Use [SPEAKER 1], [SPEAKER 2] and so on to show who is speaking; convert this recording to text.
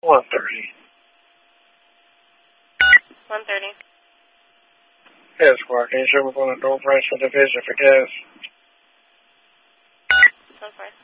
[SPEAKER 1] 130.
[SPEAKER 2] 130.
[SPEAKER 1] Yes, Squawk. Can you show me on the door price for the visit for gas?
[SPEAKER 2] So far.